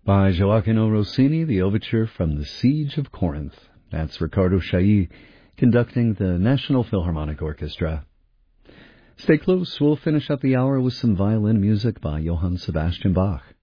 By Gioacchino Rossini, the overture from The Siege of Corinth. That's Riccardo Chailly conducting the National Philharmonic Orchestra. Stay close. We'll finish up the hour with some violin music by Johann Sebastian Bach.